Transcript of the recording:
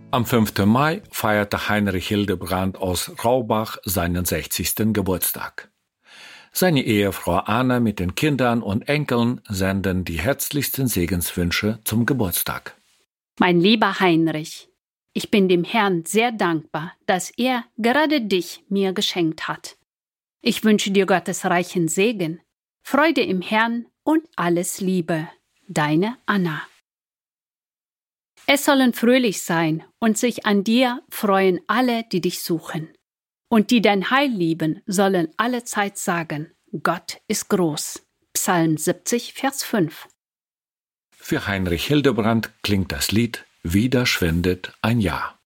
Am 5. Mai feierte Heinrich Hildebrand aus Raubach seinen 60. Geburtstag. Seine Ehefrau Anna mit den Kindern und Enkeln senden die herzlichsten Segenswünsche zum Geburtstag. Mein lieber Heinrich, ich bin dem Herrn sehr dankbar, dass er gerade dich mir geschenkt hat. Ich wünsche dir Gottes reichen Segen, Freude im Herrn und alles Liebe. Deine Anna. Es sollen fröhlich sein und sich an dir freuen alle, die dich suchen. Und die dein Heil lieben, sollen allezeit sagen, Gott ist groß. Psalm 70, Vers 5. Für Heinrich Hildebrand klingt das Lied Wieder schwindet ein Jahr.